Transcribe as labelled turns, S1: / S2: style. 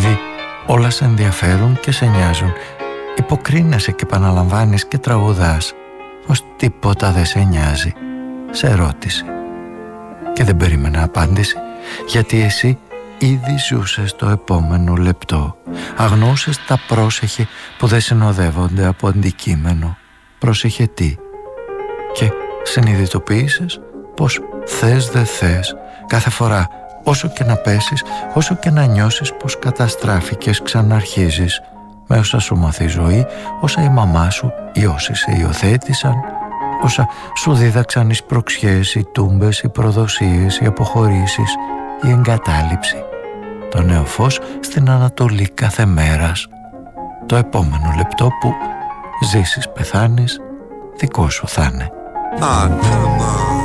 S1: Επειδή όλα σε ενδιαφέρουν και σε νοιάζουν, υποκρίνεσαι και επαναλαμβάνεις και τραγουδάς πως τίποτα δεν σε νοιάζει. Σε ρώτησε και δεν περίμενα απάντηση, γιατί εσύ ήδη ζούσες το επόμενο λεπτό. Αγνοούσες τα πρόσεχε που δεν συνοδεύονται από αντικείμενο. Πρόσεχε τι? Και συνειδητοποίησες πως θες δε θες, κάθε φορά όσο και να πέσεις, όσο και να νιώσεις πως καταστράφηκες, ξαναρχίζεις με όσα σου μάθει η ζωή, όσα η μαμά σου ή όσοι σε υιοθέτησαν, όσα σου δίδαξαν οι σπροξιές, οι τούμπες, οι προδοσίες, οι αποχωρήσεις, η εγκατάλειψη. Το νέο φως στην Ανατολή κάθε μέρας. Το επόμενο λεπτό που ζήσεις, πεθάνεις, δικό σου θα είναι.
S2: Ah, come on.